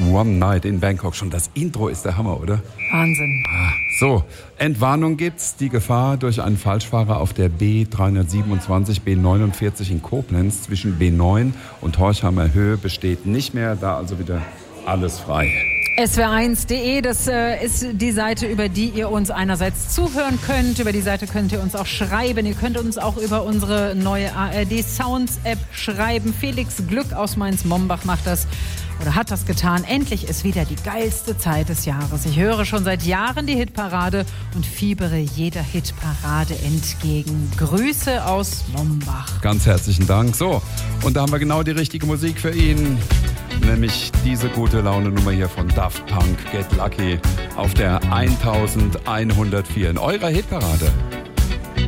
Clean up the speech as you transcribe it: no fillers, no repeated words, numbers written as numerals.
One Night in Bangkok. Schon das Intro ist der Hammer, oder? Wahnsinn. So, Entwarnung gibt's. Die Gefahr durch einen Falschfahrer auf der B327, B49 in Koblenz zwischen B9 und Horchheimer Höhe besteht nicht mehr. Da also wieder alles frei. SWR1.de, das ist die Seite, über die ihr uns einerseits zuhören könnt. Über die Seite könnt ihr uns auch schreiben. Ihr könnt uns auch über unsere neue ARD Sounds App schreiben. Felix Glück aus Mainz-Mombach macht das oder hat das getan. Endlich ist wieder die geilste Zeit des Jahres. Ich höre schon seit Jahren die Hitparade und fiebere jeder Hitparade entgegen. Grüße aus Mombach. Ganz herzlichen Dank. So, und da haben wir genau die richtige Musik für ihn. Nämlich diese gute Laune-Nummer hier von Daft Punk, Get Lucky, auf der 1104 in eurer Hitparade.